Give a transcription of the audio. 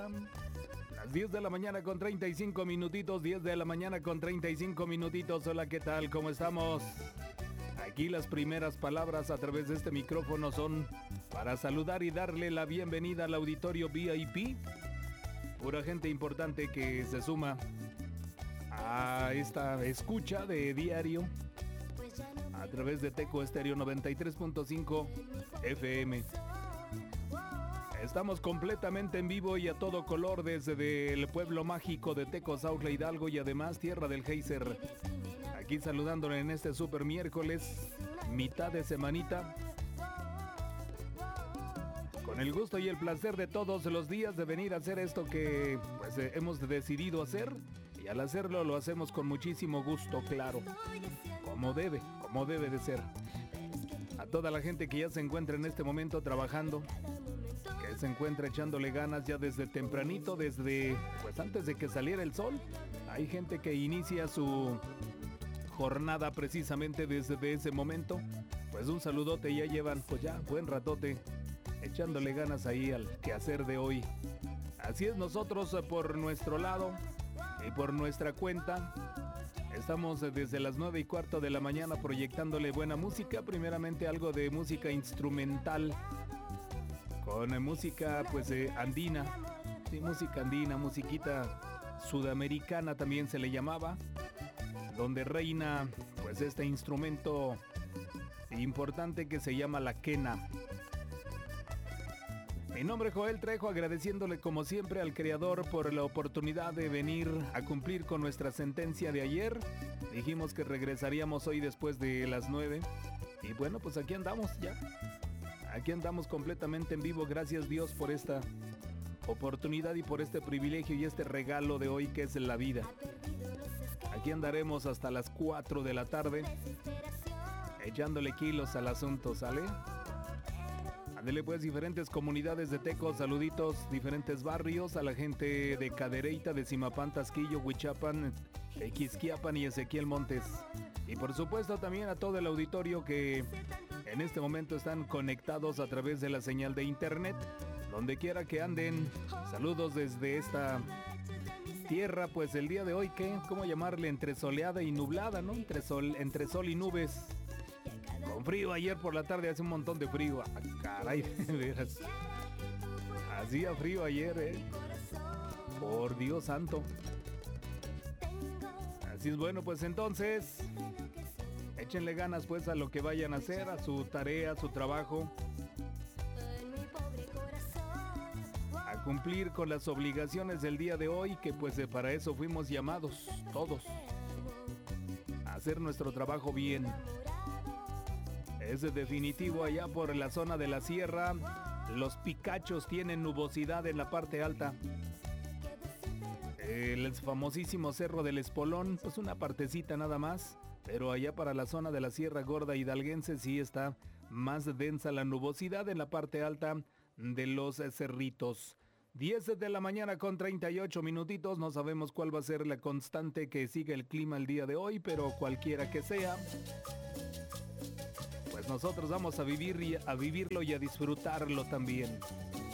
hora. Las 10 de la mañana con 35 minutitos, 10 de la mañana con 35 minutitos. Hola, ¿qué tal? ¿Cómo estamos? Aquí las primeras palabras a través de este micrófono son para saludar y darle la bienvenida al auditorio VIP. Pura gente importante que se suma a esta escucha de diario a través de Teco Estéreo 93.5 FM. Estamos completamente en vivo y a todo color desde el pueblo mágico de Tecozautla, Hidalgo, y además tierra del geyser. Aquí saludándole en este super miércoles, mitad de semanita. Con el gusto y el placer de todos los días de venir a hacer esto que pues hemos decidido hacer. Y al hacerlo lo hacemos con muchísimo gusto, claro. Como debe de ser. A toda la gente que ya se encuentra en este momento trabajando, que se encuentra echándole ganas ya desde tempranito, desde pues antes de que saliera el sol. Hay gente que inicia su jornada precisamente desde ese momento. Pues un saludote, ya llevan pues ya buen ratote echándole ganas ahí al quehacer de hoy. Así es, nosotros por nuestro lado y por nuestra cuenta estamos desde las 9:15 de la mañana proyectándole buena música, primeramente algo de música instrumental con música pues andina, sí, música andina, musiquita sudamericana también se le llamaba, donde reina pues este instrumento importante que se llama la quena. Mi nombre es Joel Trejo, agradeciéndole como siempre al Creador por la oportunidad de venir a cumplir con nuestra sentencia de ayer. Dijimos que regresaríamos hoy después de las 9 y bueno, pues aquí andamos ya. Aquí andamos completamente en vivo, gracias Dios por esta oportunidad y por este privilegio y este regalo de hoy que es la vida. Aquí andaremos hasta las 4 de la tarde, echándole kilos al asunto, ¿sale? Ándele pues, diferentes comunidades de Teco, saluditos, diferentes barrios, a la gente de Cadereyta, de Zimapán, Tasquillo, Huichapan, Quisquiapan y Ezequiel Montes. Y por supuesto también a todo el auditorio que en este momento están conectados a través de la señal de internet, donde quiera que anden. Saludos desde esta tierra, pues el día de hoy, ¿qué? ¿Cómo llamarle? Entre soleada y nublada, ¿no? Entre sol y nubes. Con frío, ayer por la tarde hace un montón de frío. Ah, caray, de veras. Hacía frío ayer, Por Dios santo. Así es, bueno, pues entonces échenle ganas pues a lo que vayan a hacer, a su tarea, a su trabajo, a cumplir con las obligaciones del día de hoy, que pues para eso fuimos llamados todos, a hacer nuestro trabajo bien. Es definitivo allá por la zona de la sierra, los picachos tienen nubosidad en la parte alta. El famosísimo Cerro del Espolón, pues una partecita nada más, pero allá para la zona de la Sierra Gorda hidalguense sí está más densa la nubosidad en la parte alta de los cerritos. 10 de la mañana con 38 minutitos, no sabemos cuál va a ser la constante que sigue el clima el día de hoy, pero cualquiera que sea, pues nosotros vamos a vivirlo y a disfrutarlo también.